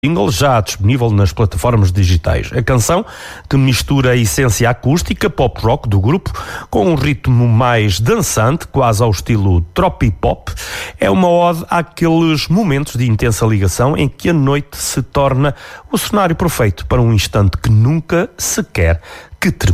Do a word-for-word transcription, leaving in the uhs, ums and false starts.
Jingle já disponível nas plataformas digitais. A canção, que mistura a essência acústica pop rock do grupo com um ritmo mais dançante, quase ao estilo tropipop, é uma ode àqueles momentos de intensa ligação em que a noite se torna o cenário perfeito para um instante que nunca se quer que termine.